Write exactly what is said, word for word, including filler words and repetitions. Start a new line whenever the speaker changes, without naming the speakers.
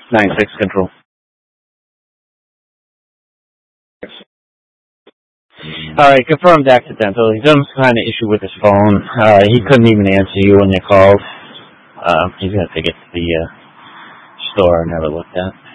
nine six control. Alright, confirmed accidental. He's having some kind of issue with his phone. Uh, he couldn't even answer you when you called. Uh, he's gonna take it to the uh, store and have it looked at.